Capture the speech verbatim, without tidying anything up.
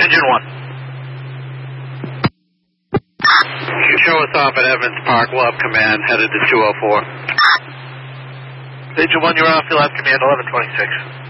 Engine one. Show us off at Evans Park. We'll have command headed to two oh four. Engine one, you're off. You'll have command eleven twenty-six.